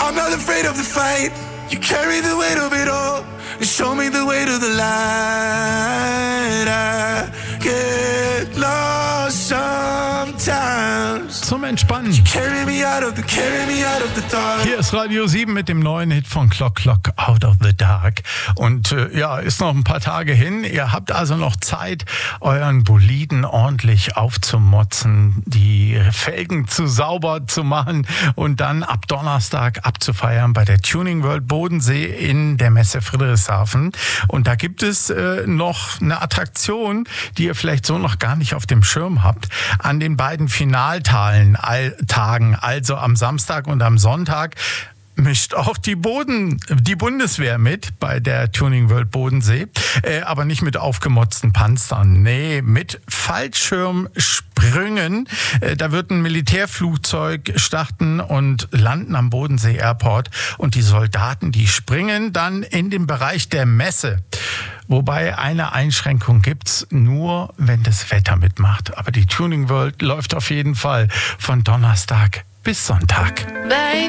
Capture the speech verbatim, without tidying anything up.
I'm not afraid of the fight. You carry the weight of it all and show me the way to the light. I get lost sometimes. Zum Entspannen. You carry me out of the, carry me out of the dark. Hier ist Radio sieben mit dem neuen Hit von Clock Clock, Out of the Dark. Und äh, ja, ist noch ein paar Tage hin. Ihr habt also noch Zeit, euren Boliden ordentlich aufzumotzen, die Felgen zu sauber zu machen und dann ab Donnerstag abzufeiern bei der Tuning World Bodensee in der Messe Friedrichshafen. Und da gibt es äh, noch eine Attraktion, die ihr vielleicht so noch gar nicht auf dem Schirm habt. An den beiden Finaltagen, Tagen, also am Samstag und am Sonntag, mischt auch die Boden, die Bundeswehr mit bei der Tuning World Bodensee, äh, aber nicht mit aufgemotzten Panzern, nee, mit Fallschirmsprüngen. Äh, da wird ein Militärflugzeug starten und landen am Bodensee Airport und die Soldaten, die springen dann in den Bereich der Messe. Wobei eine Einschränkung gibt's nur, wenn das Wetter mitmacht. Aber die Tuning World läuft auf jeden Fall von Donnerstag bis Sonntag. Baby.